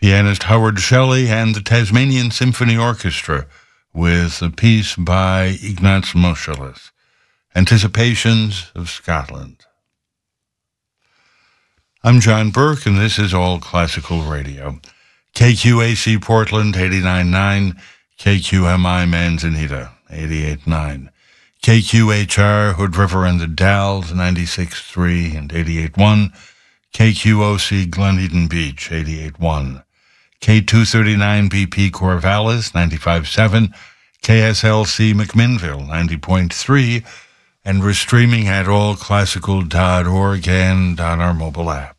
pianist Howard Shelley and the Tasmanian Symphony Orchestra with a piece by Ignaz Moscheles, Anticipations of Scotland. I'm John Burke, and this is All Classical Radio. KQAC Portland, 89.9, KQMI Manzanita, 88.9, KQHR Hood River and the Dalles, 96.3 and 88.1, KQOC Glen Eden Beach, 88.1, K239BP Corvallis, 95.7, KSLC McMinnville, 90.3, and we're streaming at allclassical.org and on our mobile app.